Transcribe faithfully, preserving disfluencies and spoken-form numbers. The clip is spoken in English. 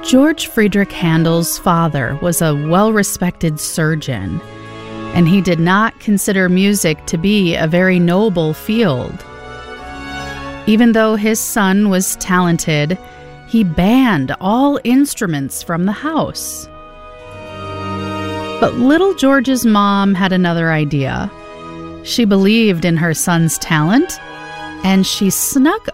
George Friedrich Handel's father was a well-respected surgeon, and he did not consider music to be a very noble field. Even though his son was talented, he banned all instruments from the house. But little George's mom had another idea. She believed in her son's talent, and she snuck